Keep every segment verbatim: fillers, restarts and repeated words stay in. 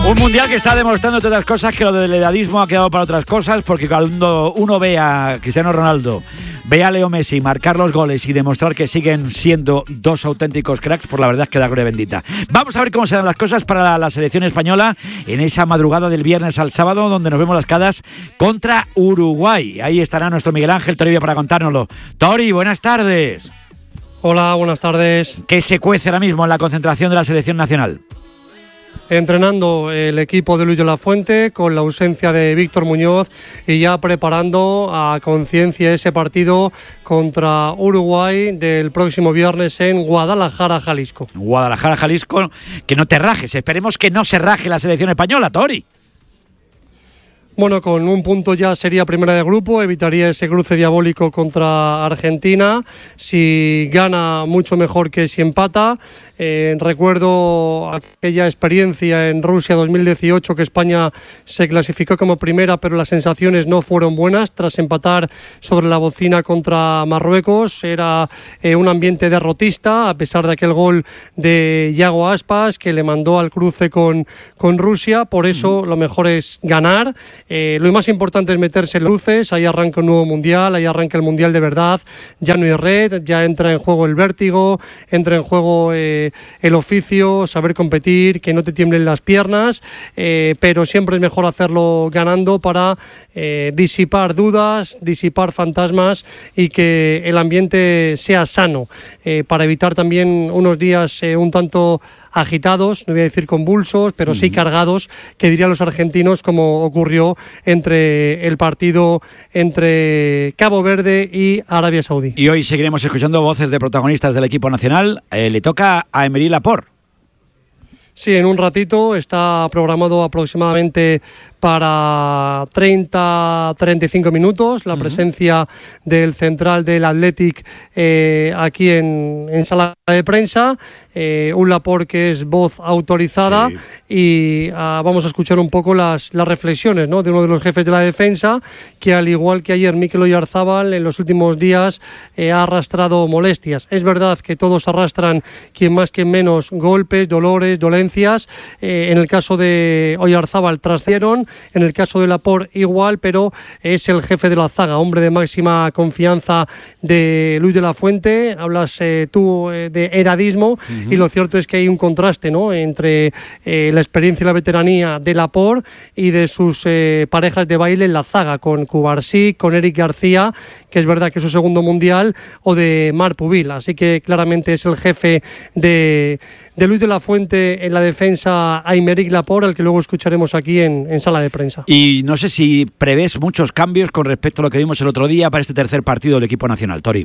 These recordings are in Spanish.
Un mundial que está demostrando, entre otras cosas, que lo del edadismo ha quedado para otras cosas, porque cuando uno ve a Cristiano Ronaldo, ve a Leo Messi marcar los goles y demostrar que siguen siendo dos auténticos cracks, pues la verdad es que da gloria bendita. Vamos a ver cómo se dan las cosas para la, la selección española en esa madrugada del viernes al sábado, donde nos vemos las caras contra Uruguay. Ahí estará nuestro Miguel Ángel Toribio para contárnoslo. Tori, buenas tardes. Hola, buenas tardes. ¿Qué se cuece ahora mismo en la concentración de la selección nacional? Entrenando el equipo de Luis de la Fuente con la ausencia de Víctor Muñoz y ya preparando a conciencia ese partido contra Uruguay del próximo viernes en Guadalajara, Jalisco. Guadalajara, Jalisco, que no te rajes. Esperemos que no se raje la selección española, Tori. Bueno, con un punto ya sería primera de grupo, evitaría ese cruce diabólico contra Argentina. Si gana, mucho mejor que si empata. Eh, recuerdo aquella experiencia en Rusia dos mil dieciocho que España se clasificó como primera, pero las sensaciones no fueron buenas tras empatar sobre la bocina contra Marruecos. Era eh, un ambiente derrotista, a pesar de aquel gol de Yago Aspas que le mandó al cruce con, con Rusia. Por eso lo mejor es ganar. Eh, lo más importante es meterse en luces. Ahí arranca un nuevo mundial, ahí arranca el mundial de verdad. Ya no hay red, ya entra en juego el vértigo, entra en juego eh, el oficio, saber competir, que no te tiemblen las piernas, eh, pero siempre es mejor hacerlo ganando para eh, disipar dudas, disipar fantasmas y que el ambiente sea sano, eh, para evitar también unos días eh, un tanto agitados, no voy a decir convulsos, pero sí cargados, que dirían los argentinos, como ocurrió entre el partido entre Cabo Verde y Arabia Saudí. Y hoy seguiremos escuchando voces de protagonistas del equipo nacional. Eh, le toca a Aymeric Laporte. Sí, en un ratito está programado aproximadamente para treinta a treinta y cinco minutos la uh-huh. presencia del central del Athletic eh, aquí en, en sala de prensa, eh, un Laporte que es voz autorizada, sí. y uh, vamos a escuchar un poco las, las reflexiones, ¿no?, de uno de los jefes de la defensa, que al igual que ayer Mikel Oyarzabal en los últimos días eh, ha arrastrado molestias. Es verdad que todos arrastran, quien más quien menos, golpes, dolores, dolencias. Eh, en el caso de Oyarzabal trascendieron, en el caso de Laporte igual, pero es el jefe de la zaga, hombre de máxima confianza de Luis de la Fuente. Hablas eh, tú eh, de edadismo, uh-huh. y lo cierto es que hay un contraste, ¿no?, entre eh, la experiencia y la veteranía de Laporte y de sus eh, parejas de baile en la zaga, con Cubarsí, con Eric García, que es verdad que es su segundo mundial, o de Marc Pubil. Así que claramente es el jefe de, de Luis de la Fuente en la defensa, Aymeric Laporte, al que luego escucharemos aquí en, en sala de prensa. Y no sé si prevés muchos cambios con respecto a lo que vimos el otro día para este tercer partido del equipo nacional, Tori.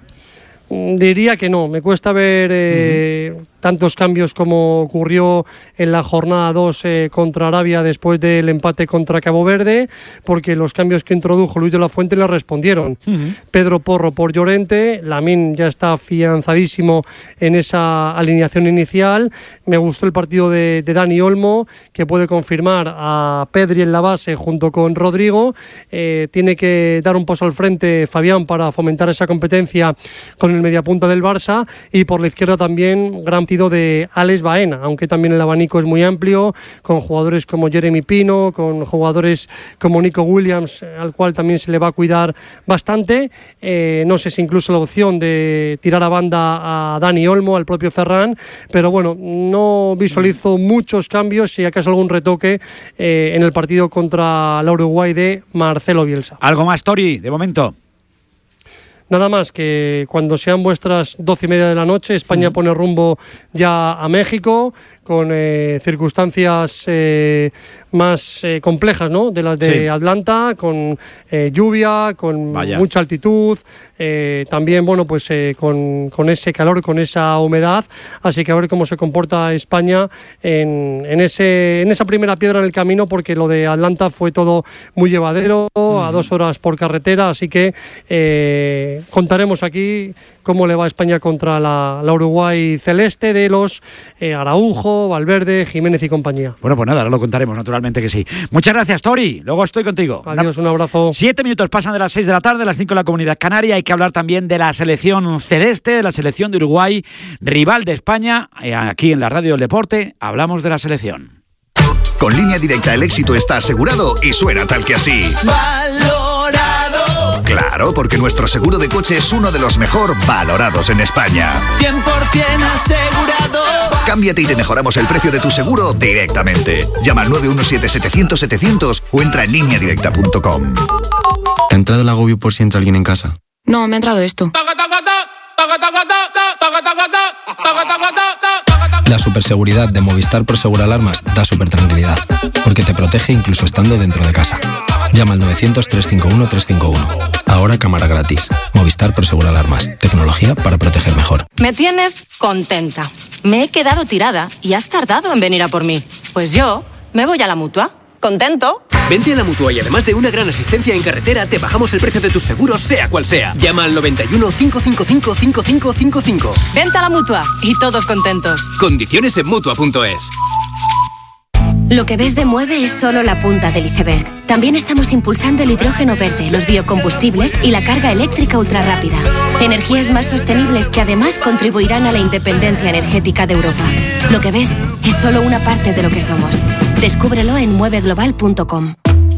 Diría que no, me cuesta ver eh, uh-huh. tantos cambios como ocurrió en la jornada dos eh, contra Arabia después del empate contra Cabo Verde, porque los cambios que introdujo Luis de la Fuente le respondieron. Uh-huh. Pedro Porro por Llorente, Lamine ya está afianzadísimo en esa alineación inicial. Me gustó el partido de, de Dani Olmo, que puede confirmar a Pedri en la base junto con Rodrigo. Eh, tiene que dar un paso al frente Fabián para fomentar esa competencia con el mediapunta del Barça, y por la izquierda también gran partido de Alex Baena, aunque también el abanico es muy amplio, con jugadores como Jeremy Pino, con jugadores como Nico Williams, al cual también se le va a cuidar bastante. Eh, no sé si incluso la opción de tirar a banda a Dani Olmo, al propio Ferran, pero bueno, no visualizo muchos cambios, si acaso algún retoque eh, en el partido contra la Uruguay de Marcelo Bielsa. ¿Algo más, Tori, de momento? Nada más, que cuando sean vuestras doce y media de la noche, España uh-huh. pone rumbo ya a México, con eh, circunstancias eh, más eh, complejas, ¿no?, de las de sí. Atlanta, con eh, lluvia, con Vaya. mucha altitud, eh, también, bueno, pues eh, con, con ese calor, con esa humedad. Así que a ver cómo se comporta España en, en, ese, en esa primera piedra en el camino, porque lo de Atlanta fue todo muy llevadero, uh-huh. a dos horas por carretera, así que eh, contaremos aquí cómo le va a España contra la, la Uruguay celeste de los eh, Araujo, Valverde, Jiménez y compañía. Bueno, pues nada, ahora lo contaremos, naturalmente que sí. Muchas gracias, Tori. Luego estoy contigo. Adiós, un abrazo. Siete minutos pasan de las seis de la tarde, las cinco en la Comunidad Canaria. Hay que hablar también de la selección celeste, de la selección de Uruguay, rival de España. Eh, aquí en la Radio del Deporte hablamos de la selección. Con Línea Directa el éxito está asegurado y suena tal que así. ¡Valorado! Claro, porque nuestro seguro de coche es uno de los mejor valorados en España. cien por ciento asegurado. Cámbiate y te mejoramos el precio de tu seguro directamente. Llama al nueve uno siete, setecientos, setecientos o entra en línea directa punto com. ¿Te ha entrado el agobio por si entra alguien en casa? No, me ha entrado esto. La superseguridad de Movistar Prosegur Alarmas da super tranquilidad, porque te protege incluso estando dentro de casa. Llama al novecientos, trescientos cincuenta y uno, trescientos cincuenta y uno. Ahora cámara gratis. Movistar Prosegur Alarmas. Tecnología para proteger mejor. Me tienes contenta. Me he quedado tirada y has tardado en venir a por mí. Pues yo me voy a la Mutua. ¿Contento? Vente a la Mutua y además de una gran asistencia en carretera, te bajamos el precio de tus seguros, sea cual sea. Llama al noventa y uno, cincuenta y cinco, cincuenta y cinco cincuenta y cinco. Vente a la Mutua y todos contentos. Condiciones en Mutua punto es. Lo que ves de Mueve es solo la punta del iceberg. También estamos impulsando el hidrógeno verde, los biocombustibles y la carga eléctrica ultrarrápida. Energías más sostenibles que además contribuirán a la independencia energética de Europa. Lo que ves es solo una parte de lo que somos. Descúbrelo en mueve global punto com.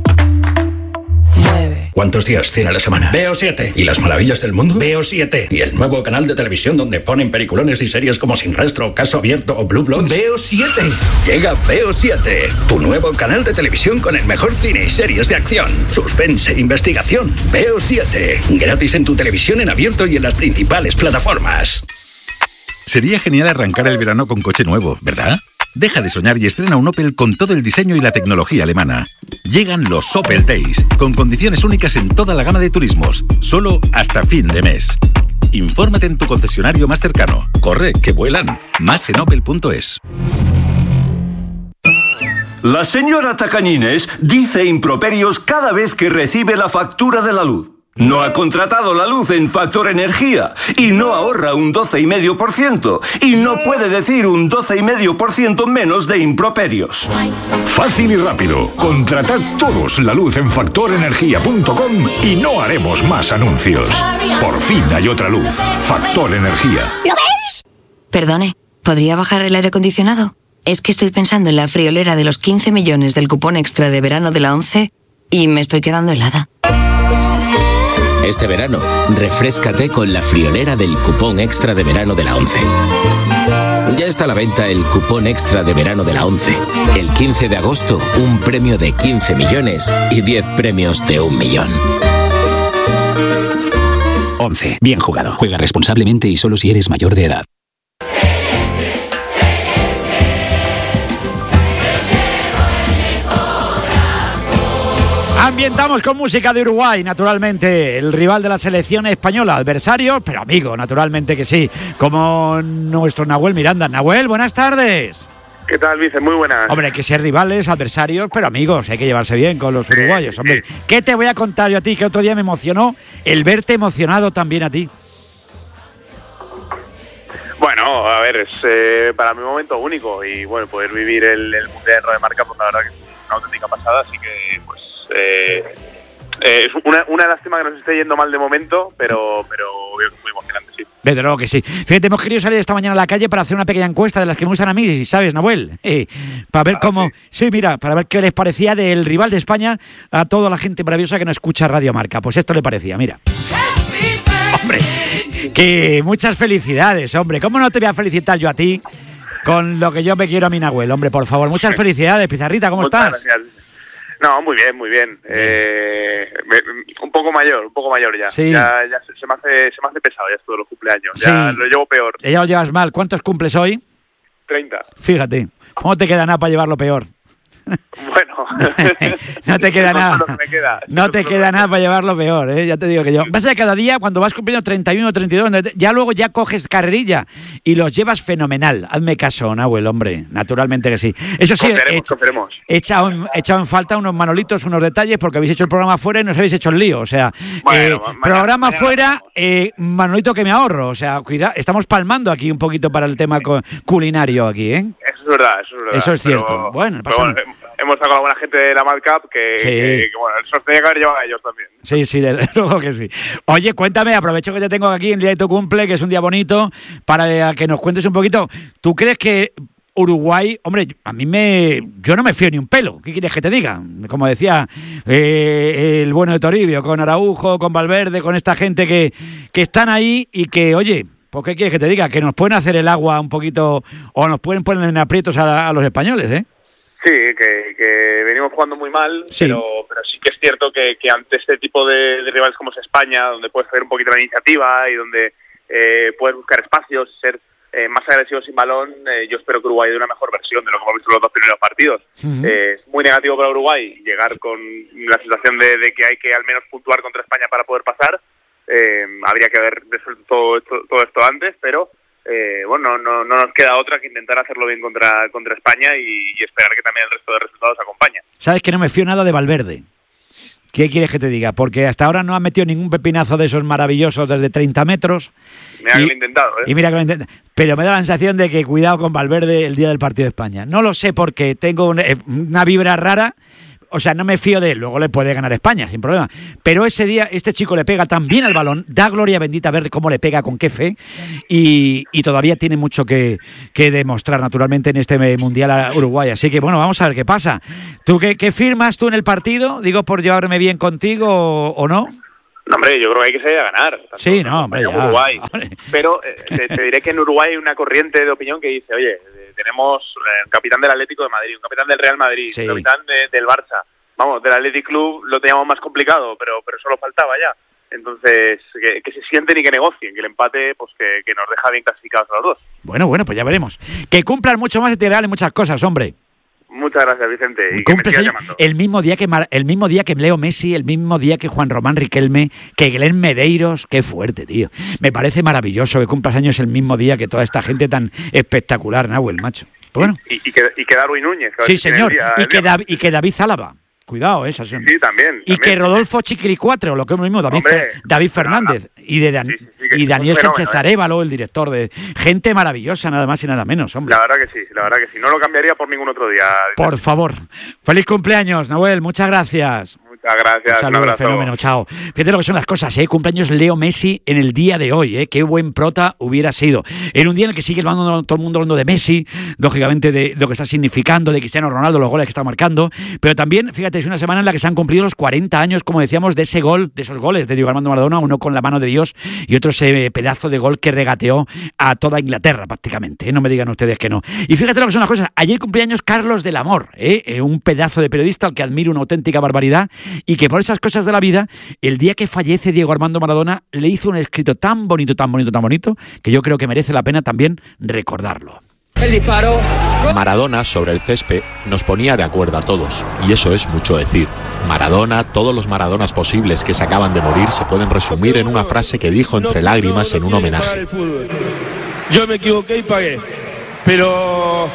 ¿Cuántos días tiene la semana? Veo siete. ¿Y las maravillas del mundo? Veo siete. ¿Y el nuevo canal de televisión donde ponen peliculones y series como Sin Rastro, Caso Abierto o Blue Bloods? Veo siete. Llega Veo siete, tu nuevo canal de televisión con el mejor cine y series de acción, suspense e investigación. Veo siete. Gratis en tu televisión en abierto y en las principales plataformas. Sería genial arrancar el verano con coche nuevo, ¿verdad? Deja de soñar y estrena un Opel con todo el diseño y la tecnología alemana. Llegan los Opel Days, con condiciones únicas en toda la gama de turismos, solo hasta fin de mes. Infórmate en tu concesionario más cercano. Corre, que vuelan. Más en opel punto es. La señora Tacañines dice improperios cada vez que recibe la factura de la luz. No ha contratado la luz en Factor Energía y no ahorra un doce coma cinco por ciento y no puede decir un doce coma cinco por ciento menos de improperios. Fácil y rápido. Contratad todos la luz en factor energía punto com y no haremos más anuncios. Por fin hay otra luz. Factor Energía. ¿Lo veis? Perdone, ¿podría bajar el aire acondicionado? Es que estoy pensando en la friolera de los quince millones del cupón extra de verano de la ONCE y me estoy quedando helada. Este verano, refréscate con la friolera del cupón extra de verano de la ONCE. Ya está a la venta el cupón extra de verano de la ONCE. El quince de agosto, un premio de quince millones y diez premios de un millón. ONCE. Bien jugado. Juega responsablemente y solo si eres mayor de edad. Ambientamos con música de Uruguay, naturalmente, el rival de la selección española, adversario, pero amigo, naturalmente que sí, como nuestro Nahuel Miranda. Nahuel, buenas tardes. ¿Qué tal, Vicente? Muy buenas. Hombre, hay que ser rivales, adversarios, pero amigos, hay que llevarse bien con los uruguayos, hombre. Sí. ¿Qué te voy a contar yo a ti? Que otro día me emocionó el verte emocionado también a ti. Bueno, a ver, es eh, para mí un momento único y bueno, poder vivir el, el Mundial de Marca, pues la verdad que es una auténtica pasada, así que pues eh, eh, es una, una lástima que nos esté yendo mal de momento, pero pero muy emocionante, sí. Desde luego que sí. Fíjate, hemos querido salir esta mañana a la calle para hacer una pequeña encuesta de las que me gustan a mí, ¿sabes, Nahuel? Eh, para ver ah, cómo... Sí. sí, mira, para ver qué les parecía del rival de España a toda la gente maravillosa que nos escucha Radio Marca. Pues esto le parecía, mira. ¡Hombre! Que muchas felicidades, hombre. ¿Cómo no te voy a felicitar yo a ti con lo que yo me quiero a mi Nahuel? Hombre, por favor, muchas felicidades, Pizarrita, ¿cómo muchas estás? Gracias. No, muy bien, muy bien. Eh, me, un poco mayor, un poco mayor ya. Sí. Ya, ya se, se, me hace, se me hace pesado ya todos los cumpleaños. Sí. Ya lo llevo peor. Ya lo llevas mal. ¿Cuántos cumples hoy? treinta. Fíjate, ¿cómo te queda nada para llevarlo peor? Bueno, no te queda nada. Queda. No te queda nada para llevarlo peor, ¿eh? Ya te digo que yo. Vas a ser cada día, cuando vas cumpliendo treinta y uno, treinta y dos, ya luego ya coges carrerilla y los llevas fenomenal. Hazme caso, Nahuel, hombre. Naturalmente que sí. Eso sí, he echado en, echado en falta unos manolitos, unos detalles, porque habéis hecho el programa fuera y nos habéis hecho el lío. O sea, bueno, eh, mañana, programa mañana fuera, eh, manolito que me ahorro. O sea, cuidado, estamos palmando aquí un poquito para el tema culinario aquí, ¿eh? Eso es verdad, eso es verdad. Eso es cierto. Pero, bueno, pasa pero, bueno, hemos sacado a buena gente de la Mad Cup que, sí. que, que bueno, eso tenía que haber llevado a ellos también. Sí, sí, desde luego que sí. Oye, cuéntame, aprovecho que te tengo aquí en el día de tu cumple, que es un día bonito, para que nos cuentes un poquito. ¿Tú crees que Uruguay, hombre, a mí me... Yo no me fío ni un pelo, ¿qué quieres que te diga? Como decía eh, el bueno de Toribio, con Araujo, con Valverde, con esta gente que, que están ahí y que, oye, ¿por qué quieres que te diga? Que nos pueden hacer el agua un poquito o nos pueden poner en aprietos a, a los españoles, ¿eh? Sí, que, que venimos jugando muy mal, sí. Pero, pero sí que es cierto que, que ante este tipo de, de rivales como es España, donde puedes hacer un poquito la iniciativa y donde eh, puedes buscar espacios, ser eh, más agresivos sin balón, eh, yo espero que Uruguay dé una mejor versión de lo que hemos visto en los dos primeros partidos. Uh-huh. eh, es muy negativo para Uruguay llegar con la sensación de, de que hay que al menos puntuar contra España para poder pasar. Eh, habría que haber resuelto todo esto, todo esto antes, pero eh, bueno, no, no nos queda otra que intentar hacerlo bien contra, contra España y, y esperar que también el resto de resultados acompañe. ¿Sabes que no me fío nada de Valverde? ¿Qué quieres que te diga? Porque hasta ahora no ha metido ningún pepinazo de esos maravillosos desde treinta metros. Mira y, que lo he intentado, ¿eh? Y mira que lo he intentado. Pero me da la sensación de que cuidado con Valverde el día del partido de España. No lo sé porque tengo una, una vibra rara. O sea, no me fío de él. Luego le puede ganar España, sin problema. Pero ese día este chico le pega tan bien al balón. Da gloria bendita ver cómo le pega, con qué fe. Y, y todavía tiene mucho que, que demostrar, naturalmente, en este Mundial a Uruguay. Así que, bueno, vamos a ver qué pasa. ¿Tú qué, qué firmas tú en el partido? Digo, por llevarme bien contigo o, o no. No, hombre, yo creo que hay que salir a ganar. Sí, no, hombre, ya. Uruguay. Pero eh, te, te diré que en Uruguay hay una corriente de opinión que dice, oye, tenemos un capitán del Atlético de Madrid, un capitán del Real Madrid, sí. Un capitán de, del Barça. Vamos, del Athletic Club lo teníamos más complicado, pero pero solo faltaba ya. Entonces, que, que se sienten y que negocien, que el empate pues que, que nos deja bien clasificados a los dos. Bueno, bueno, pues ya veremos. Que cumplan mucho más y te regalen muchas cosas, hombre. Muchas gracias, Vicente. Y Cumple, que me señor, el mismo día que Mar, el mismo día que Leo Messi, el mismo día que Juan Román Riquelme, que Glenn Medeiros. Qué fuerte, tío. Me parece maravilloso que cumplas años el mismo día que toda esta gente tan espectacular, Nahuel, macho. Pues bueno. Y, y, que, y que Darwin Núñez. Sí, señor. Día, y, que da, y que David Zálava. Cuidado, esa sí, sí, también. Y también. que Rodolfo Chiquilicuatre, lo que es lo mismo, David, Hombre, David Fernández no, no. y de Dan, sí, sí, sí, y Daniel Sánchez ¿eh? Arévalo, el director de gente maravillosa, nada más y nada menos, hombre. La verdad que sí, la verdad que sí. No lo cambiaría por ningún otro día. Por favor. Feliz cumpleaños, Nahuel, muchas gracias. Muchas gracias. Un saludo, un fenómeno, chao. Fíjate lo que son las cosas, ¿eh? Cumpleaños Leo Messi en el día de hoy, ¿eh? Qué buen prota hubiera sido. En un día en el que sigue hablando, todo el mundo hablando de Messi, lógicamente de lo que está significando, de Cristiano Ronaldo, los goles que está marcando, pero también, fíjate, es una semana en la que se han cumplido los cuarenta años, como decíamos, de ese gol, de esos goles de Diego Armando Maradona, uno con la mano de Dios y otro ese pedazo de gol que regateó a toda Inglaterra prácticamente, ¿eh? No me digan ustedes que no. Y fíjate lo que son las cosas, ayer cumpleaños Carlos del Amor, ¿eh? Un pedazo de periodista al que admiro una auténtica barbaridad y que por esas cosas de la vida, el día que fallece Diego Armando Maradona, le hizo un escrito tan bonito, tan bonito, tan bonito, que yo creo que merece la pena también recordarlo. El disparo. Maradona sobre el césped nos ponía de acuerdo a todos, y eso es mucho decir. Maradona, todos los Maradonas posibles que se acaban de morir se pueden resumir en una frase que dijo entre lágrimas en un homenaje. Yo me equivoqué y pagué, pero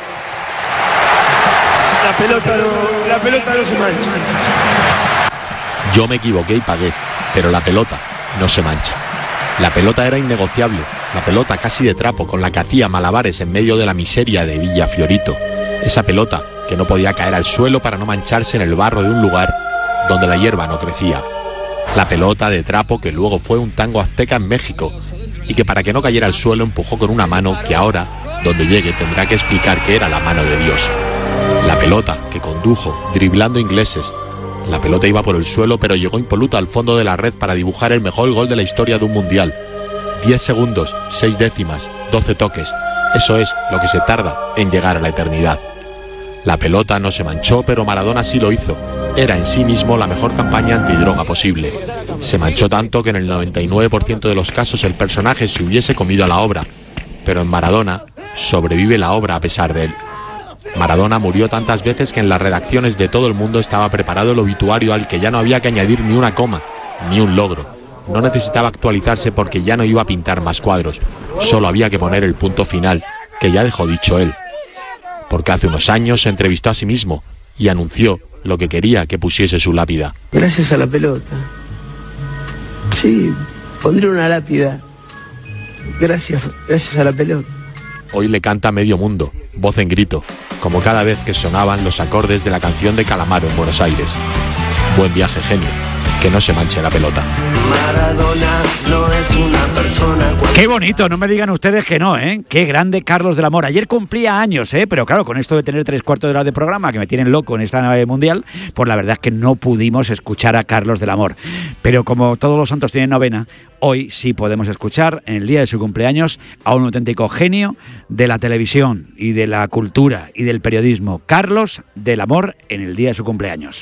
la pelota no, la pelota no se mancha. Yo me equivoqué y pagué, pero la pelota no se mancha. La pelota era innegociable, la pelota casi de trapo con la que hacía malabares en medio de la miseria de Villa Fiorito. Esa pelota que no podía caer al suelo para no mancharse en el barro de un lugar donde la hierba no crecía. La pelota de trapo que luego fue un tango azteca en México y que para que no cayera al suelo empujó con una mano que ahora, donde llegue, tendrá que explicar que era la mano de Dios. La pelota que condujo, driblando ingleses. La pelota iba por el suelo, pero llegó impoluta al fondo de la red para dibujar el mejor gol de la historia de un mundial. Diez segundos, seis décimas, doce toques. Eso es lo que se tarda en llegar a la eternidad. La pelota no se manchó, pero Maradona sí lo hizo. Era en sí mismo la mejor campaña antidroga posible. Se manchó tanto que en el noventa y nueve por ciento de los casos el personaje se hubiese comido a la obra. Pero en Maradona sobrevive la obra a pesar de él. Maradona murió tantas veces que en las redacciones de todo el mundo estaba preparado el obituario al que ya no había que añadir ni una coma, ni un logro. No necesitaba actualizarse porque ya no iba a pintar más cuadros. Solo había que poner el punto final, que ya dejó dicho él. Porque hace unos años se entrevistó a sí mismo y anunció lo que quería que pusiese su lápida. Gracias a la pelota. Sí, pondré una lápida. Gracias, gracias a la pelota. Hoy le canta medio mundo, voz en grito, como cada vez que sonaban los acordes de la canción de Calamaro en Buenos Aires. Buen viaje, genio. que no se manche la pelota. Maradona no es una persona. Qué bonito, no me digan ustedes que no, ¿eh? Qué grande Carlos del Amor. Ayer cumplía años, ¿eh? Pero claro, con esto de tener tres cuartos de hora de programa, que me tienen loco en esta nave mundial, pues la verdad es que no pudimos escuchar a Carlos del Amor. Pero como todos los santos tienen novena, hoy sí podemos escuchar, en el día de su cumpleaños, a un auténtico genio de la televisión y de la cultura y del periodismo, Carlos del Amor, en el día de su cumpleaños.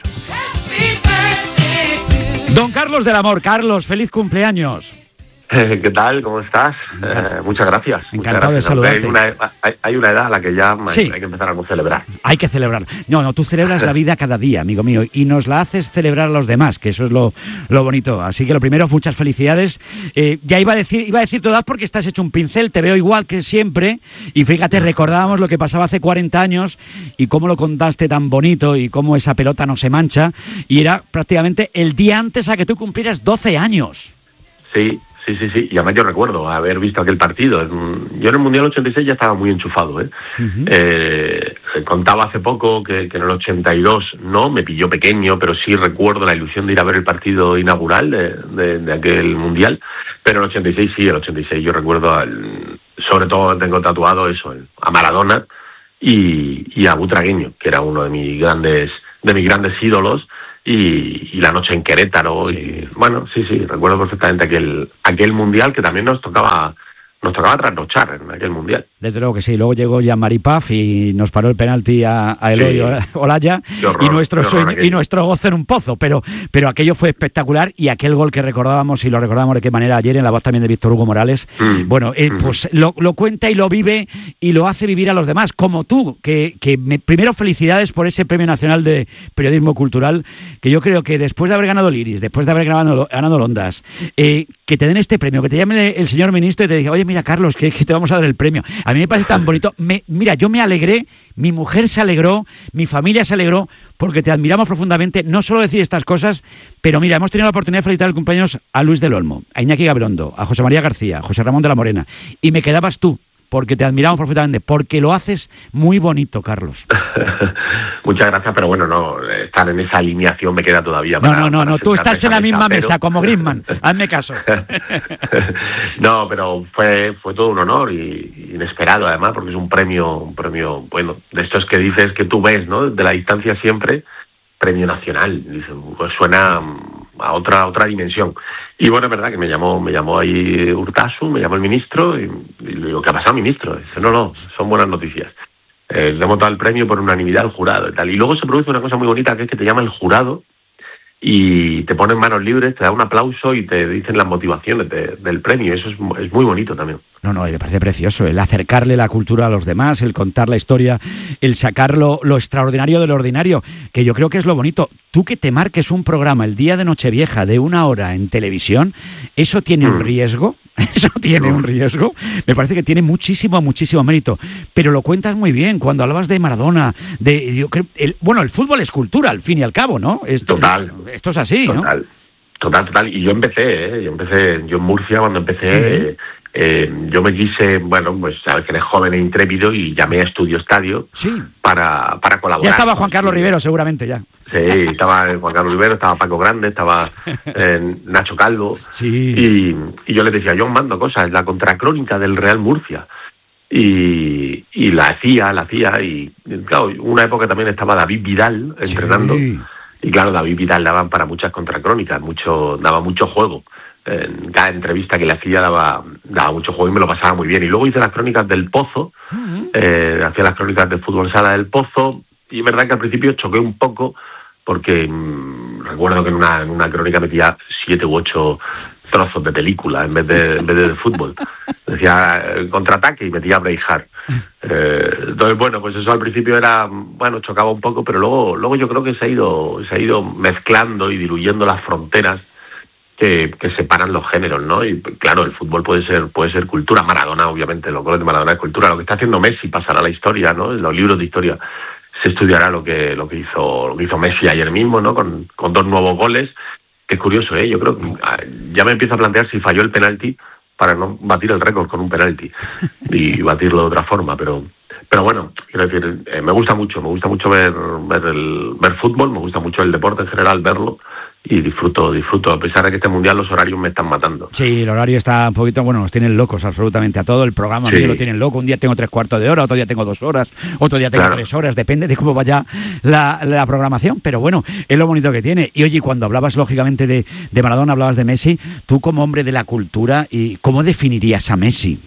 Don Carlos del Amor. Carlos, feliz cumpleaños. Eh, ¿Qué tal? ¿Cómo estás? Eh, muchas gracias. Encantado muchas gracias. de saludarte. Hay una, hay, hay una edad a la que ya Sí. hay que empezar a celebrar. Hay que celebrar. No, no, tú celebras la vida cada día, amigo mío, y nos la haces celebrar a los demás, que eso es lo, lo bonito. Así que lo primero, muchas felicidades. Eh, ya iba a decir, iba a decir tu edad porque estás hecho un pincel, te veo igual que siempre. Y fíjate, recordábamos lo que pasaba hace cuarenta años y cómo lo contaste tan bonito y cómo esa pelota no se mancha. Y era prácticamente el día antes a que tú cumplieras doce años. Sí, sí, sí, sí. Y además yo recuerdo haber visto aquel partido. Yo en el Mundial ochenta y seis ya estaba muy enchufado, ¿eh? Uh-huh. eh contaba hace poco que, que en el ochenta y dos no, me pilló pequeño, pero sí recuerdo la ilusión de ir a ver el partido inaugural de, de, de aquel Mundial. Pero en el ochenta y seis sí, el ochenta y seis yo recuerdo, al, sobre todo tengo tatuado eso, a Maradona y, y a Butragueño, que era uno de mis grandes, de mis grandes ídolos. Y, y la noche en Querétaro, sí. Y bueno, sí, sí, recuerdo perfectamente aquel aquel Mundial que también nos tocaba nos tocaba trasnochar en aquel Mundial. Desde luego que sí, luego llegó Jean-Marie Paf y nos paró el penalti a, a Eloy sí. Olaya horror, y nuestro sueño y nuestro gozo en un pozo, pero pero aquello fue espectacular y aquel gol que recordábamos y lo recordamos de qué manera ayer en la voz también de Víctor Hugo Morales, mm. bueno, eh, mm. pues lo, lo cuenta y lo vive y lo hace vivir a los demás, como tú, que, que me, primero felicidades por ese Premio Nacional de Periodismo Cultural, que yo creo que después de haber ganado el Iris, después de haber ganado, ganado el Ondas, eh, que te den este premio, que te llame el señor ministro y te diga, oye, mira, Carlos, que, que te vamos a dar el premio. A mí me parece tan bonito. Me, mira, yo me alegré, mi mujer se alegró, mi familia se alegró, porque te admiramos profundamente. No solo decir estas cosas, pero mira, hemos tenido la oportunidad de felicitar el cumpleaños a Luis del Olmo, a Iñaki Gabilondo, a José María García, a José Ramón de la Morena, y me quedabas tú, porque te admiramos perfectamente, porque lo haces muy bonito, Carlos. Muchas gracias, pero bueno, no, estar en esa alineación me queda todavía. Para, no, no, no, no, tú estás en la misma mesa, pero... como Griezmann, hazme caso. No, pero fue fue todo un honor y inesperado además, porque es un premio, un premio, bueno, de estos que dices que tú ves, ¿no? De la distancia siempre, premio nacional, pues suena a otra otra dimensión. Y bueno, es verdad que me llamó me llamó ahí Urtasu, me llamó el ministro y, y le digo, ¿qué ha pasado, ministro? Y dice, no, no, son buenas noticias. Eh, le hemos dado el premio por unanimidad al jurado y tal. Y luego se produce una cosa muy bonita, que es que te llama el jurado y te ponen manos libres, te da un aplauso y te dicen las motivaciones de, del premio. Eso es, es muy bonito también. No, no, me parece precioso el acercarle la cultura a los demás, el contar la historia, el sacar lo, lo extraordinario de lo ordinario, que yo creo que es lo bonito. Tú que te marques un programa el día de Nochevieja de una hora en televisión, ¿eso tiene mm. un riesgo? Eso tiene un riesgo. Me parece que tiene muchísimo, muchísimo mérito. Pero lo cuentas muy bien. Cuando hablabas de Maradona, de yo creo, el, bueno, el fútbol es cultura, al fin y al cabo, ¿no? Esto, total. Esto es así, total, ¿no? Total, total. Y yo empecé, ¿eh? Yo empecé, yo en Murcia cuando empecé, uh-huh. eh, eh, yo me quise, bueno, pues sabes que eres joven e intrépido y llamé a Estudio Estadio sí. para, para colaborar. Ya estaba Juan Carlos Rivero, seguramente ya. Sí, estaba Juan Carlos Rivero, estaba Paco Grande, estaba eh, Nacho Calvo. Sí. Y, y yo les decía, yo os mando cosas, la contracrónica del Real Murcia. Y, y la hacía, la hacía. Y, y claro, una época también estaba David Vidal entrenando. Sí. Y claro, David Vidal daban para muchas contracrónicas, mucho, daba mucho juego. En cada entrevista que le hacía daba, daba mucho juego y me lo pasaba muy bien. Y luego hice las crónicas del Pozo, uh-huh. eh, hacía las crónicas de Fútbol Sala del Pozo. Y es verdad que al principio choqué un poco porque mmm, recuerdo que en una, en una crónica metía siete u ocho trozos de película en vez de, en vez de, de fútbol. Decía eh, contraataque y metía Braveheart. Eh, entonces, bueno, pues eso al principio era, bueno, chocaba un poco, pero luego luego yo creo que se ha ido se ha ido mezclando y diluyendo las fronteras que, que separan los géneros, ¿no? Y claro, el fútbol puede ser puede ser cultura. Maradona, obviamente, los goles de Maradona es cultura. Lo que está haciendo Messi pasará a la historia, ¿no? En los libros de historia se estudiará lo que lo que hizo lo que hizo Messi ayer mismo, ¿no? Con, con dos nuevos goles. Que es curioso, ¿eh? Yo creo que ya me empiezo a plantear si falló el penalti para no batir el récord con un penalti y batirlo de otra forma, pero pero bueno, quiero decir, eh, me gusta mucho, me gusta mucho ver ver el ver fútbol, me gusta mucho el deporte en general, verlo, y disfruto, disfruto, a pesar de que este mundial los horarios me están matando. Sí, el horario está un poquito, bueno, nos tienen locos absolutamente a todo, el programa sí. A mí lo tienen loco, un día tengo tres cuartos de hora, otro día tengo dos horas, otro día tengo claro. tres horas, depende de cómo vaya la, la programación, pero bueno, es lo bonito que tiene. Y oye, cuando hablabas lógicamente de, de Maradona, hablabas de Messi, tú como hombre de la cultura, ¿y cómo definirías a Messi?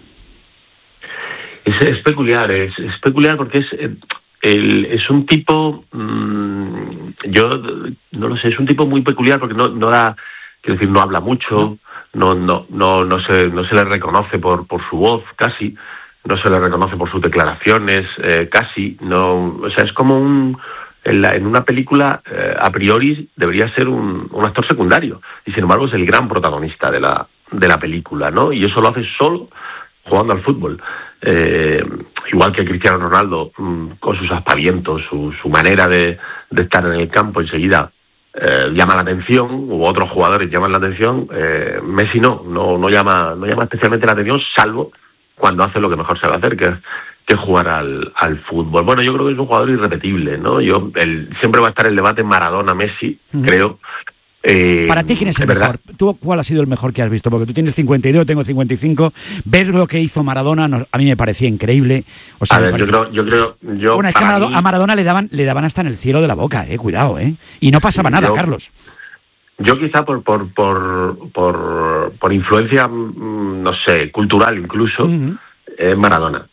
Es, es peculiar, es, es peculiar porque es... Eh, El, es un tipo, mmm, yo no lo sé, es un tipo muy peculiar porque no, no da, quiero decir, no habla mucho, no, no, no, no se, no se le reconoce por, por su voz, casi, no se le reconoce por sus declaraciones, eh, casi, no, o sea, es como un, en, la, en una película, eh, a priori debería ser un, un actor secundario, y sin embargo es el gran protagonista de la, de la película, ¿no? Y eso lo hace solo jugando al fútbol. Eh, igual que Cristiano Ronaldo, mmm, con sus aspavientos, su, su manera de, de estar en el campo enseguida eh, llama la atención, u otros jugadores llaman la atención, eh, Messi no, no, no llama, no llama especialmente la atención, salvo cuando hace lo que mejor sabe hacer, que es que jugar al, al fútbol. Bueno, yo creo que es un jugador irrepetible, ¿no? Yo el, siempre va a estar el debate Maradona-Messi, uh-huh. creo. Eh, Para ti, ¿quién es el mejor? ¿Tú cuál ha sido el mejor que has visto? Porque tú tienes cincuenta y dos, yo tengo cincuenta y cinco. Ver lo que hizo Maradona, no, a mí me parecía increíble. O sea, a ver, parecía... yo creo... Yo creo yo bueno, es que Maradona, mí... a Maradona le daban, le daban hasta en el cielo de la boca, eh, cuidado, ¿eh? Y no pasaba nada, yo, Carlos. Yo quizá por por por por, por influencia, no sé, cultural incluso, uh-huh. eh, Maradona.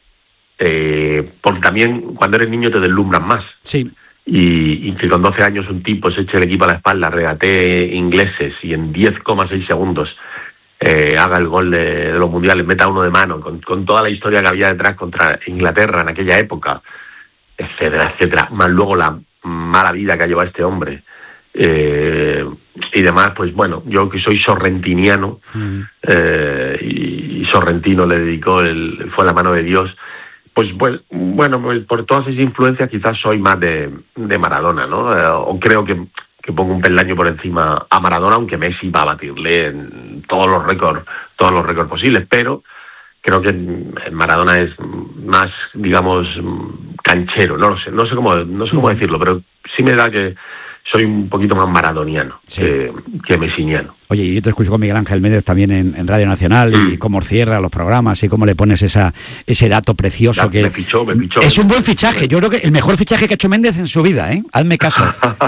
Eh, porque también cuando eres niño te deslumbran más. Sí. Y, y que con doce años un tipo se eche el equipo a la espalda, regatee ingleses y en diez coma seis segundos eh, haga el gol de, de los mundiales, meta uno de mano, con, con toda la historia que había detrás contra Inglaterra en aquella época, etcétera, etcétera, más luego la mala vida que ha llevado este hombre. Eh, y demás, pues bueno, yo que soy sorrentiniano, mm. eh, y, y Sorrentino le dedicó, el, fue la mano de Dios. Pues, pues bueno, pues por todas esas influencias quizás soy más de, de Maradona, ¿no? Eh, o creo que, que pongo un peldaño por encima a Maradona, aunque Messi va a batirle en todos los récords, todos los récords posibles, pero creo que Maradona es más, digamos, canchero, no lo sé, no sé cómo, no sé cómo decirlo, pero sí me da que soy un poquito más maradoniano, sí. que, que mesiniano. Oye, yo te escucho con Miguel Ángel Méndez también en, en Radio Nacional mm. y cómo cierra los programas y cómo le pones esa ese dato precioso ya, que... Me fichó, me fichó. Es un buen fichaje, yo creo que el mejor fichaje que ha hecho Méndez en su vida, ¿eh? Hazme caso.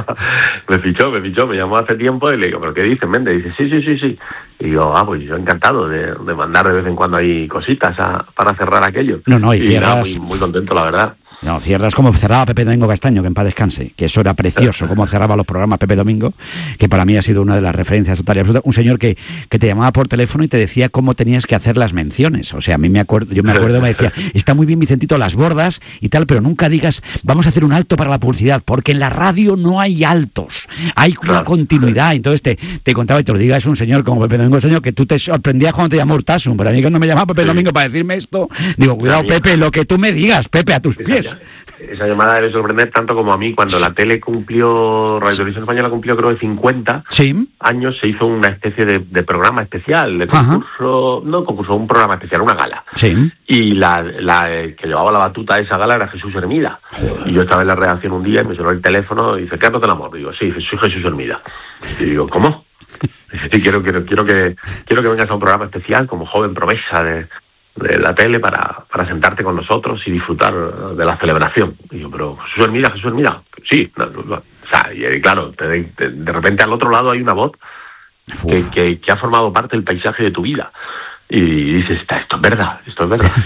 me fichó, me fichó, me llamó hace tiempo y le digo, ¿pero qué dices, Méndez? Y dice, sí, sí, sí, sí. Y digo, ah, pues yo encantado de, de mandar de vez en cuando ahí cositas a, para cerrar aquello. No, no, y, y cierras... nada, muy, muy contento, la verdad. No, cierras como cerraba Pepe Domingo Castaño, que en paz descanse, que eso era precioso, cómo cerraba los programas Pepe Domingo, que para mí ha sido una de las referencias total y absoluta. Un señor que, que te llamaba por teléfono y te decía cómo tenías que hacer las menciones. O sea, a mí me acuerdo, yo me acuerdo, me decía, está muy bien Vicentito las bordas y tal, pero nunca digas, vamos a hacer un alto para la publicidad, porque en la radio no hay altos, hay una claro. continuidad. Entonces te, te contaba y te lo diga, es un señor como Pepe Domingo Castaño, que tú te sorprendías cuando te llamó Urtasun, pero a mí cuando me llamaba Pepe sí. Domingo para decirme esto, digo, cuidado Pepe, lo que tú me digas, Pepe, a tus pies. Esa llamada debe sorprender tanto como a mí. Cuando la tele cumplió, Radio Televisión Española cumplió creo de cincuenta ¿Sí? años, se hizo una especie de, de programa especial, de concurso, Ajá. no concurso, un programa especial, una gala. Sí. Y la, la que llevaba la batuta de esa gala era Jesús Hermida. Joder. Y yo estaba en la redacción un día y me sonó el teléfono y dice, ¿qué el amor? Digo, sí, soy Jesús Hermida. Y digo, ¿cómo? Dice, sí, quiero, quiero, quiero, que, quiero que vengas a un programa especial como joven promesa de... de la tele para, para sentarte con nosotros y disfrutar de la celebración. Y yo, pero Jesús Hermida, Jesús Hermida, sí, no, no, no. O sea, y, claro, de, de, de repente al otro lado hay una voz que, que, que ha formado parte del paisaje de tu vida. Y dices, esto es verdad, esto es verdad.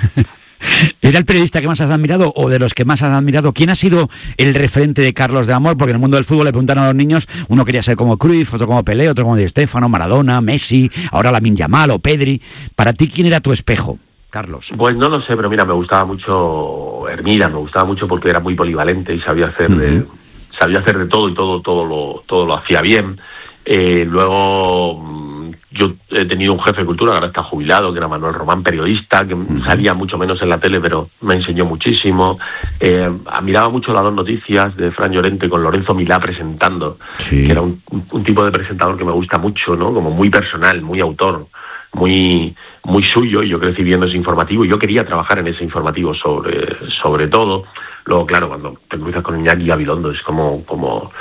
¿Era el periodista que más has admirado o de los que más has admirado? ¿Quién ha sido el referente de Carlos del Amor? Porque en el mundo del fútbol le preguntan a los niños, uno quería ser como Cruyff, otro como Pelé, otro como Di Stéfano, Maradona, Messi, ahora Lamine Yamal o Pedri. Para ti, ¿quién era tu espejo, Carlos? Pues no lo sé, pero mira, me gustaba mucho Hermida, me gustaba mucho porque era muy polivalente y sabía hacer uh-huh. de, sabía hacer de todo y todo todo lo todo lo hacía bien. Eh, luego yo he tenido un jefe de cultura que ahora está jubilado, que era Manuel Román, periodista, que uh-huh. salía mucho menos en la tele, pero me enseñó muchísimo. Eh, admiraba mucho las dos noticias de Fran Llorente con Lorenzo Milá presentando, sí. que era un, un tipo de presentador que me gusta mucho, ¿no? Como muy personal, muy autor, muy muy suyo, y yo crecí viendo ese informativo y yo quería trabajar en ese informativo sobre sobre todo. Luego, claro, cuando te cruzas con Iñaki Gabilondo es como como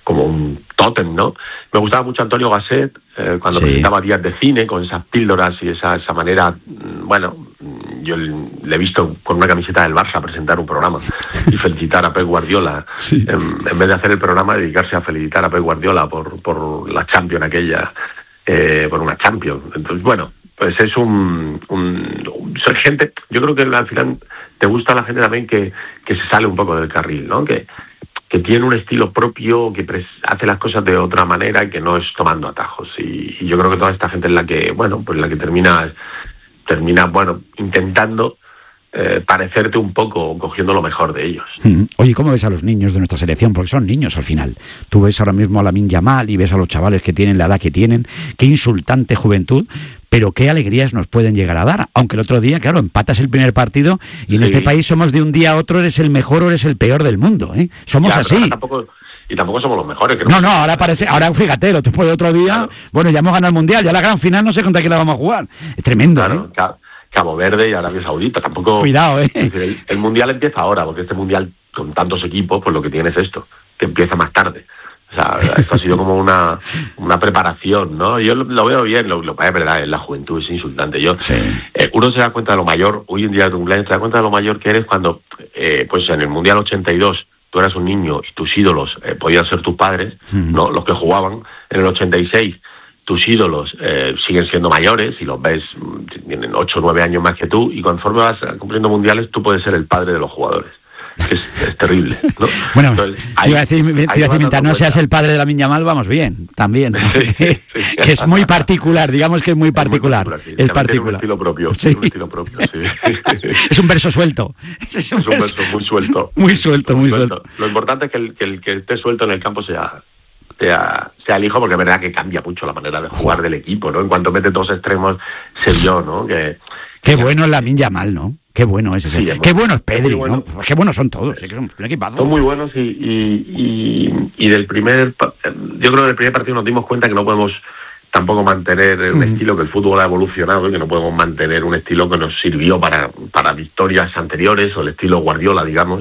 como un tótem, ¿no? Me gustaba mucho Antonio Gasset, eh, cuando sí. presentaba días de cine, con esas píldoras y esa, esa manera, bueno, yo le he visto con una camiseta del Barça presentar un programa y felicitar a Pep Guardiola, sí. en, en vez de hacer el programa, dedicarse a felicitar a Pep Guardiola por, por la Champions aquella, eh, por una Champions. Entonces, bueno, pues es un, un, un soy gente, yo creo que al final te gusta la gente también que, que se sale un poco del carril, ¿no? Que que tiene un estilo propio, que pres- hace las cosas de otra manera y que no es tomando atajos. Y, y yo creo que toda esta gente es la que, bueno, pues la que termina, termina bueno, intentando eh, parecerte un poco, cogiendo lo mejor de ellos. Mm. Oye, ¿cómo ves a los niños de nuestra selección? Porque son niños al final. Tú ves ahora mismo a Lamine Yamal y ves a los chavales que tienen la edad que tienen. Qué insultante juventud, pero qué alegrías nos pueden llegar a dar. Aunque el otro día, claro, empatas el primer partido y en sí. este país somos de un día a otro, eres el mejor o eres el peor del mundo, ¿eh? Somos ya, así. Tampoco, y tampoco somos los mejores. Que no, no, no, ahora parece, ahora fíjate, lo después de otro día, claro. bueno, ya hemos ganado el Mundial, ya la gran final no sé contra quién la vamos a jugar. Es tremendo, claro, ¿eh? Cabo Verde y Arabia Saudita, tampoco... Cuidado, ¿eh? El, el Mundial empieza ahora, porque este Mundial, con tantos equipos, pues lo que tiene es esto, que empieza más tarde. O sea, esto ha sido como una una preparación, ¿no? Yo lo, lo veo bien, lo, lo es verdad, en la juventud es insultante. Yo sí. eh, uno se da cuenta de lo mayor, hoy en día de tu cumpleaños, te das cuenta de lo mayor que eres cuando, eh, pues en el Mundial ochenta y dos, tú eras un niño y tus ídolos eh, podían ser tus padres, mm. ¿no? Los que jugaban. En el ochenta y seis, tus ídolos eh, siguen siendo mayores y los ves, tienen ocho o nueve años más que tú, y conforme vas cumpliendo mundiales, tú puedes ser el padre de los jugadores. Es, es terrible, ¿no? Bueno, Entonces, te iba a decir, te iba a decir mientras no seas el padre de Lamine Yamal, vamos bien, también. ¿no? Sí, que, sí, que es muy particular, digamos que es muy particular. Es, muy particular, sí. es particular. Tiene un estilo propio, sí. un estilo propio, sí. Es un verso suelto. Es un, es un verso muy suelto. Muy suelto, muy suelto. suelto. Lo importante es que el, que el que esté suelto en el campo sea... Sea, sea el hijo, porque es verdad que cambia mucho la manera de jugar del equipo, ¿no? En cuanto mete dos extremos, se vio, ¿no? Que, Qué que bueno es Lamine Yamal, ¿no? Qué bueno es ese. Sí, es Qué bueno es Pedri, bueno. ¿no? Qué buenos son todos, es que son un equipazo. Son muy buenos y, y, y, y del primer... Yo creo que del primer partido nos dimos cuenta que no podemos tampoco mantener un mm. estilo, que el fútbol ha evolucionado y que no podemos mantener un estilo que nos sirvió para, para victorias anteriores, o el estilo Guardiola, digamos,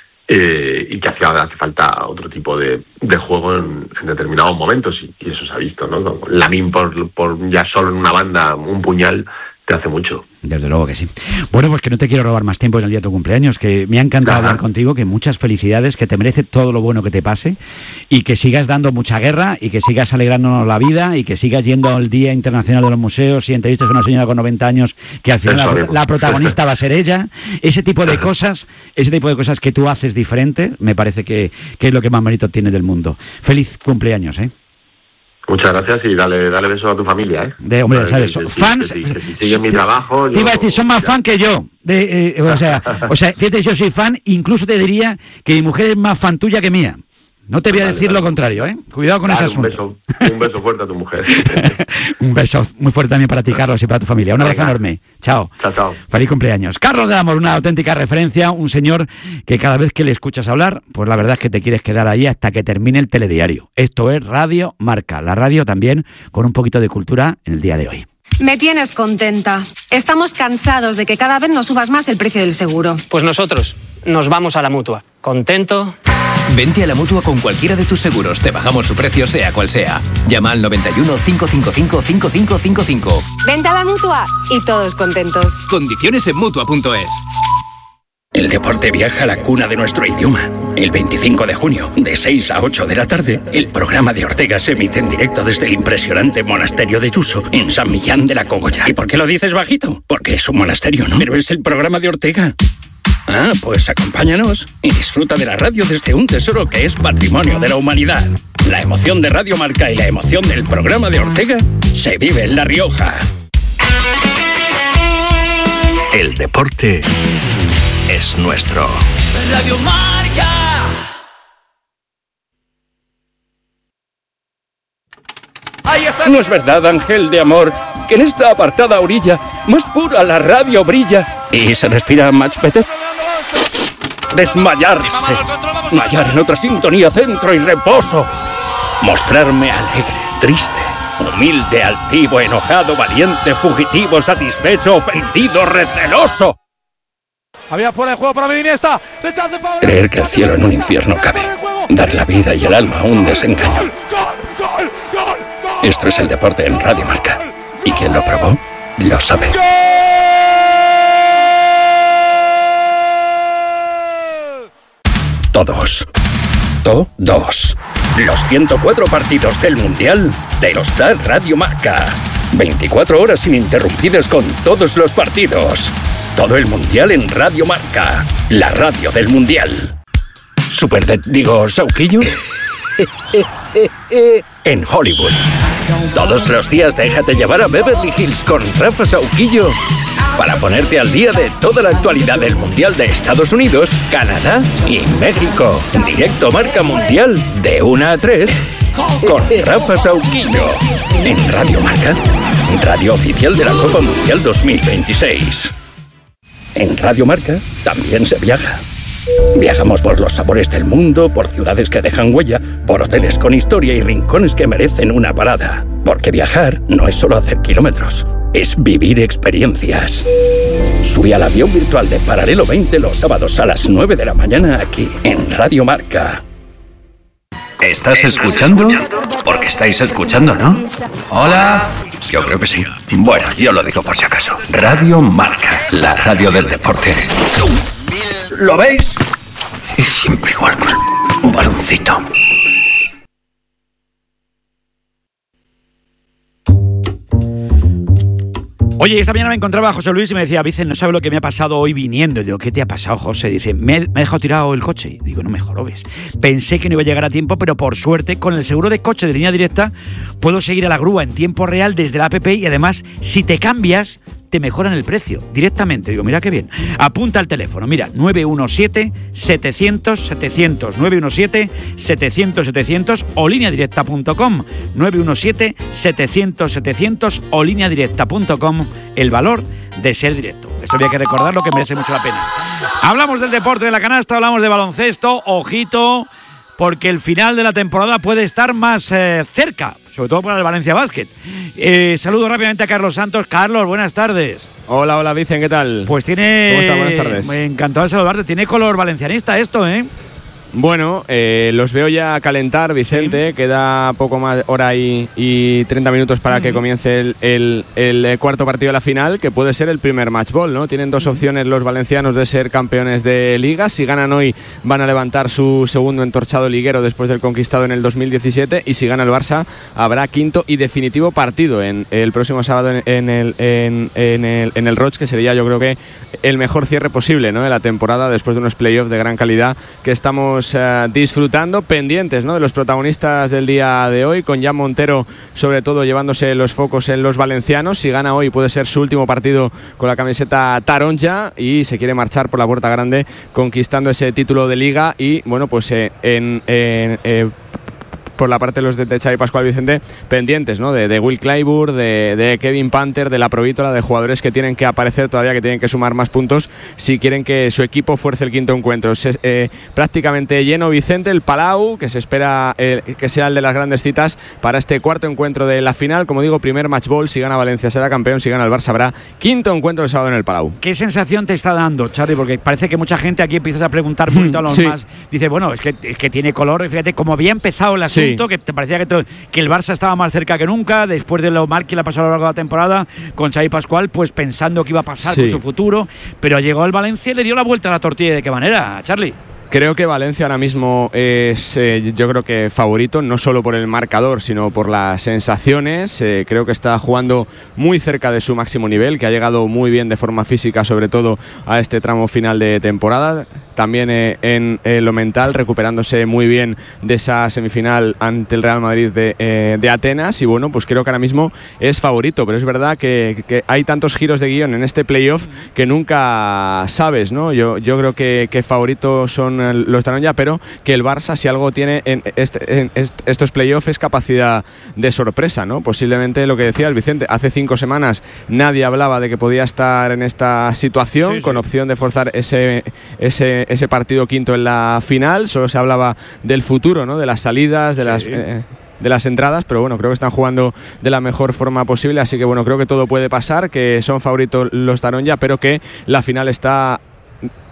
Eh, y que hace, hace falta otro tipo de, de juego en, en determinados momentos, y, y eso se ha visto, ¿no? Lamine por, por ya solo en una banda, un puñal, te hace mucho. Desde luego que sí. Bueno, pues que no te quiero robar más tiempo en el día de tu cumpleaños, que me ha encantado Ajá. hablar contigo, que muchas felicidades, que te merece todo lo bueno que te pase, y que sigas dando mucha guerra, y que sigas alegrándonos la vida, y que sigas yendo al Día Internacional de los Museos y entrevistas con una señora con noventa años, que al final la, la protagonista va a ser ella. Ese tipo de cosas, ese tipo de cosas que tú haces diferente, me parece que, que es lo que más mérito tiene del mundo. Feliz cumpleaños, ¿eh? Muchas gracias, y dale, dale besos a tu familia, ¿eh? De, hombre, ¿sabes? Que, que, fans... Que, que, que, que siguen mi trabajo... Te yo, iba a decir, son más fan que yo. De, eh, o sea, o sea, fíjate, yo soy fan, incluso te diría que mi mujer es más fan tuya que mía. No te voy a vale, decir vale. lo contrario, ¿eh? Cuidado con dale, ese asunto. Un beso, un beso fuerte a tu mujer. Un beso muy fuerte también para ti, Carlos, y para tu familia. Un abrazo enorme. Chao. Chao, chao. Feliz cumpleaños. Carlos del Amor, una auténtica referencia, un señor que cada vez que le escuchas hablar, pues la verdad es que te quieres quedar ahí hasta que termine el telediario. Esto es Radio Marca, la radio también con un poquito de cultura en el día de hoy. Me tienes contenta. Estamos cansados de que cada vez nos subas más el precio del seguro. Pues nosotros nos vamos a la Mutua. ¿Contento? Vente a la Mutua con cualquiera de tus seguros. Te bajamos su precio, sea cual sea. Llama al noventa y uno, cinco cinco cinco, cinco cinco cinco cinco. Vente a la Mutua y todos contentos. Condiciones en Mutua punto es. El deporte viaja a la cuna de nuestro idioma. El veinticinco de junio, de seis a ocho de la tarde, el programa de Ortega se emite en directo desde el impresionante monasterio de Yuso, en San Millán de la Cogolla. ¿Y por qué lo dices bajito? Porque es un monasterio, ¿no? Pero es el programa de Ortega. Ah, pues acompáñanos y disfruta de la radio desde un tesoro que es patrimonio de la humanidad. La emoción de Radio Marca y la emoción del programa de Ortega se vive en La Rioja. El deporte es nuestro. Radio Marca. Ahí está. No es verdad, ángel de amor, que en esta apartada orilla más pura la radio brilla y se respira much better. Desmayarse, no hallar en otra sintonía centro y reposo, mostrarme alegre, triste, humilde, altivo, enojado, valiente, fugitivo, satisfecho, ofendido, receloso. Había fuera de juego para Iniesta. Rechace para... Creer que el cielo en un infierno cabe. Dar la vida y el alma a un desengaño. Esto es el deporte en Radio Marca. Y quien lo probó, lo sabe. Todos. Todos. Los ciento cuatro partidos del Mundial de los da Radio Marca. veinticuatro horas ininterrumpidas con todos los partidos. Todo el Mundial en Radio Marca. La radio del Mundial. Super de, digo, Sauquillo. En Hollywood. Todos los días déjate llevar a Beverly Hills con Rafa Sauquillo para ponerte al día de toda la actualidad del Mundial de Estados Unidos, Canadá y México. Directo Marca Mundial de una a tres con Rafa Sauquillo en Radio Marca, radio oficial de la Copa Mundial dos mil veintiséis. En Radio Marca también se viaja. Viajamos por los sabores del mundo, por ciudades que dejan huella, por hoteles con historia y rincones que merecen una parada. Porque viajar no es solo hacer kilómetros, es vivir experiencias. Sube al avión virtual de Paralelo veinte los sábados a las nueve de la mañana aquí, en Radio Marca. ¿Estás escuchando? Porque estáis escuchando, ¿no? Hola. Yo creo que sí. Bueno, yo lo digo por si acaso. Radio Marca, la radio del deporte. ¿Lo veis? Es siempre igual con un baloncito. Oye, esta mañana me encontraba a José Luis y me decía, Vicen, no sabe lo que me ha pasado hoy viniendo. Y digo, ¿qué te ha pasado, José? Dice, me, me he dejado tirado el coche. Y digo, no me jorobes. Pensé que no iba a llegar a tiempo, pero por suerte, con el seguro de coche de Línea Directa, puedo seguir a la grúa en tiempo real desde la app y además, si te cambias, te mejoran el precio directamente. Digo, mira qué bien. Apunta al teléfono, mira, nueve uno siete, setecientos, setecientos, nueve uno siete, setecientos, setecientos o línea directa punto com, nueve uno siete, setecientos, setecientos o línea directa punto com, el valor de ser directo. Esto había que recordarlo, que merece mucho la pena. Hablamos del deporte de la canasta, hablamos de baloncesto, ojito, porque el final de la temporada puede estar más eh, cerca, sobre todo para el Valencia Basket. Eh, saludo rápidamente a Carlos Santos. Carlos, buenas tardes. Hola, hola, Vicen, ¿qué tal? Pues tiene... ¿Cómo estás? Buenas tardes. Encantado de saludarte. Tiene color valencianista esto, ¿eh? Bueno, eh, los veo ya calentar, Vicente. Sí. Queda poco más, hora y, y treinta minutos para uh-huh. que comience el, el, el cuarto partido de la final, que puede ser el primer match ball, ¿no? Tienen dos uh-huh. opciones los valencianos de ser campeones de liga. Si ganan hoy, van a levantar su segundo entorchado liguero después del conquistado en el dos mil diecisiete. Y si gana el Barça, habrá quinto y definitivo partido en el próximo sábado en, en, el, en, en, el, en el Roig, que sería, yo creo que, el mejor cierre posible, ¿no?, de la temporada, después de unos playoffs de gran calidad que estamos Uh, disfrutando, pendientes, ¿no?, de los protagonistas del día de hoy, con Jan Montero sobre todo llevándose los focos en los valencianos. Si gana hoy puede ser su último partido con la camiseta taronja y se quiere marchar por la puerta grande conquistando ese título de liga. Y bueno, pues eh, en... en eh, por la parte de los de Xavi Pascual, Vicente, pendientes, ¿no?, de, de Will Clyburn, de, de Kevin Panther, de la Provítola, de jugadores que tienen que aparecer todavía, que tienen que sumar más puntos si quieren que su equipo fuerce el quinto encuentro. Se, eh, prácticamente lleno, Vicente, el Palau, que se espera eh, que sea el de las grandes citas para este cuarto encuentro de la final. Como digo, primer match ball. Si gana Valencia será campeón, si gana el Barça habrá quinto encuentro el sábado en el Palau. ¿Qué sensación te está dando, Charly? Porque parece que mucha gente aquí empieza a preguntar un poquito a los sí. más. Dice, bueno, es que, es que tiene color. Fíjate, como había empezado el asunto, sí. que te parecía que que el Barça estaba más cerca que nunca, después de lo mal que le ha pasado a lo largo de la temporada con Xavi Pascual, pues pensando que iba a pasar sí. con su futuro, pero llegó el Valencia y le dio la vuelta a la tortilla. ¿De qué manera, Charly? Creo que Valencia ahora mismo es, eh, yo creo que favorito, no solo por el marcador, sino por las sensaciones. Eh, creo que está jugando muy cerca de su máximo nivel, que ha llegado muy bien de forma física, sobre todo a este tramo final de temporada. También eh, en eh, lo mental, recuperándose muy bien de esa semifinal ante el Real Madrid de, eh, de Atenas. Y bueno, pues creo que ahora mismo es favorito, pero es verdad que, que hay tantos giros de guión en este playoff que nunca sabes, ¿no? Yo, yo creo que, que favoritos son los taronja, pero que el Barça, si algo tiene en, este, en est- estos playoffs, es capacidad de sorpresa, ¿no? Posiblemente lo que decía el Vicente, hace cinco semanas nadie hablaba de que podía estar en esta situación, sí, con sí. opción de forzar ese, ese, ese partido quinto en la final. Solo se hablaba del futuro, ¿no?, de las salidas, de sí. las... Eh, de las entradas, pero bueno, creo que están jugando de la mejor forma posible, así que bueno, creo que todo puede pasar, que son favoritos los taronja, pero que la final está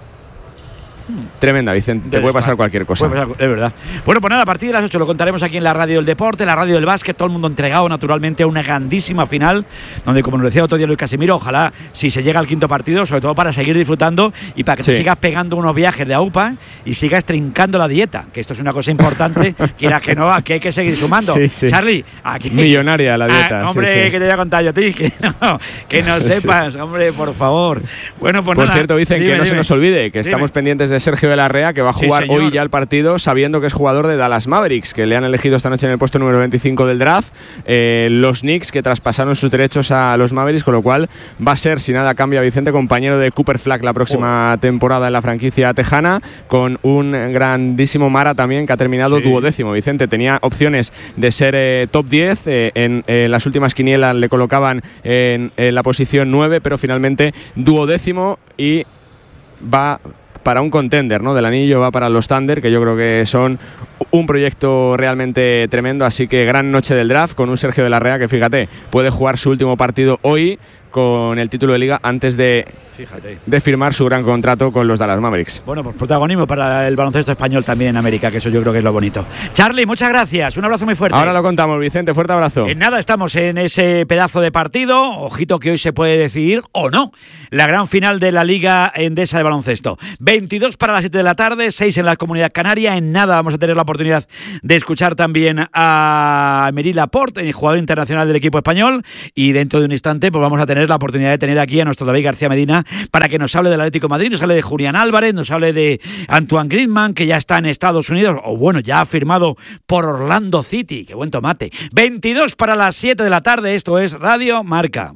tremenda, Vicente. Te puede pasar cualquier cosa. Pasar, es verdad. Bueno, pues nada, a partir de las ocho lo contaremos aquí en la radio del deporte, la radio del básquet, todo el mundo entregado naturalmente a una grandísima final, donde, como nos decía otro día Luis Casimiro, ojalá si se llega al quinto partido, sobre todo para seguir disfrutando y para que sí. te sigas pegando unos viajes de AUPA y sigas trincando la dieta, que esto es una cosa importante, quieras que no, aquí hay que seguir sumando. Sí, sí. Charlie, aquí. Millonaria la dieta. Ah, hombre, sí, sí. que te voy a contar yo a ti, que no, que no sepas, sí. hombre, por favor. Bueno, pues Por nada, cierto, dicen dime, que no dime. se nos olvide, que Dime. estamos pendientes de Sergio de la Rea, que va a jugar sí, hoy ya el partido, sabiendo que es jugador de Dallas Mavericks, que le han elegido esta noche en el puesto número veinticinco del draft. Eh, los Knicks, que traspasaron sus derechos a los Mavericks, con lo cual va a ser, si nada cambia, Vicente, compañero de Cooper Flack la próxima oh. temporada en la franquicia tejana, con un grandísimo Mara también, que ha terminado sí. duodécimo. Vicente tenía opciones de ser eh, top diez, eh, en, en las últimas quinielas le colocaban en, en la posición nueve, pero finalmente duodécimo y va para un contender, ¿no? Del anillo, va para los Thunder, que yo creo que son un proyecto realmente tremendo, así que gran noche del draft con un Sergio de la Rea que, fíjate, puede jugar su último partido hoy con el título de liga antes de, Fíjate. de firmar su gran contrato con los Dallas Mavericks. Bueno, pues protagonismo para el baloncesto español también en América, que eso yo creo que es lo bonito. Charlie, muchas gracias, un abrazo muy fuerte. Ahora lo contamos, Vicente, fuerte abrazo. En nada, estamos en ese pedazo de partido, ojito que hoy se puede decidir o no la gran final de la Liga Endesa de baloncesto. veintidós para las siete de la tarde, seis en la Comunidad Canaria. En nada vamos a tener la oportunidad de escuchar también a Emery Laporte, el jugador internacional del equipo español, y dentro de un instante pues vamos a tener la oportunidad de tener aquí a nuestro David García Medina para que nos hable del Atlético de Madrid, nos hable de Julián Álvarez, nos hable de Antoine Griezmann, que ya está en Estados Unidos, o bueno, ya ha firmado por Orlando City. ¡Qué buen tomate! veintidós para las siete de la tarde, esto es Radio Marca.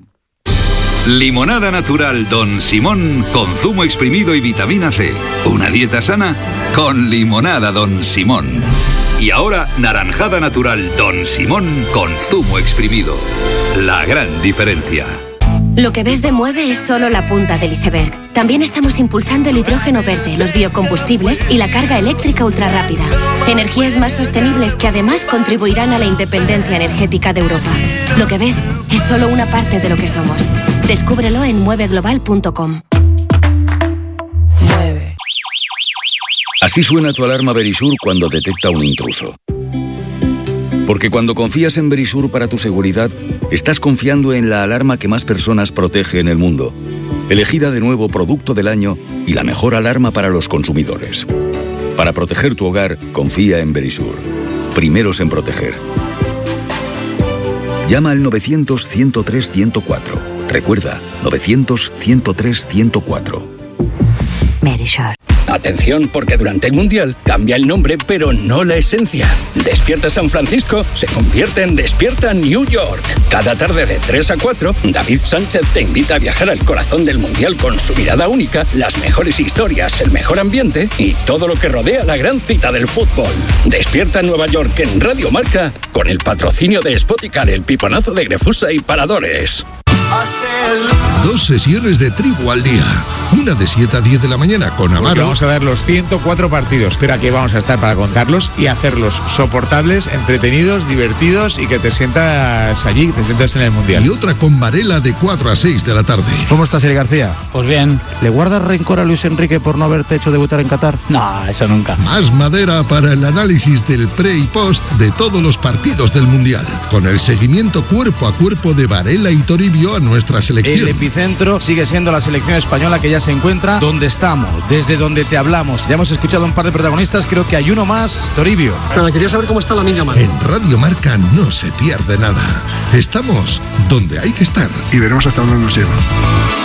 Limonada natural Don Simón con zumo exprimido y vitamina C. Una dieta sana con limonada Don Simón. Y ahora, naranjada natural Don Simón con zumo exprimido. La gran diferencia. Lo que ves de Mueve es solo la punta del iceberg. También estamos impulsando el hidrógeno verde, los biocombustibles y la carga eléctrica ultrarrápida. Energías más sostenibles que además contribuirán a la independencia energética de Europa. Lo que ves es solo una parte de lo que somos. Descúbrelo en mueve global punto com. Mueve. Así suena tu alarma Verisur cuando detecta un intruso. Porque cuando confías en Verisur para tu seguridad, estás confiando en la alarma que más personas protege en el mundo. Elegida de nuevo Producto del Año y la mejor alarma para los consumidores. Para proteger tu hogar, confía en Verisur. Primeros en proteger. Llama al novecientos, ciento tres, ciento cuatro. Recuerda, novecientos, ciento tres, ciento cuatro. Verisur. Atención, porque durante el Mundial cambia el nombre, pero no la esencia. Despierta San Francisco se convierte en Despierta New York. Cada tarde de tres a cuatro, David Sánchez te invita a viajar al corazón del Mundial con su mirada única, las mejores historias, el mejor ambiente y todo lo que rodea la gran cita del fútbol. Despierta Nueva York en Radio Marca con el patrocinio de Spoticar, el piponazo de Grefusa y Paradores. Dos sesiones de tribu al día. Una de siete a diez de la mañana con Amaro. Porque vamos a ver los ciento cuatro partidos. Pero aquí vamos a estar para contarlos y hacerlos soportables, entretenidos, divertidos y que te sientas allí, que te sientas en el Mundial. Y otra con Varela de cuatro a seis de la tarde. ¿Cómo estás, Eli García? Pues bien. ¿Le guardas rencor a Luis Enrique por no haberte hecho debutar en Qatar? No, eso nunca. Más madera para el análisis del pre y post de todos los partidos del Mundial. Con el seguimiento cuerpo a cuerpo de Varela y Toribio a nuestra selección. El epicentro sigue siendo la selección española, que ya se encuentra donde estamos, desde donde te hablamos. Ya hemos escuchado un par de protagonistas, creo que hay uno más, Toribio. Nada, quería saber cómo está la niña. En Radio Marca no se pierde nada. Estamos donde hay que estar. Y veremos hasta dónde nos lleva.